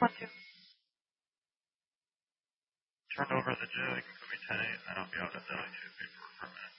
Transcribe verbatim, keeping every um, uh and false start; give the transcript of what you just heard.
Turn over the jig and put me ten eight, and then I'll be out of the two paperwork for a minute.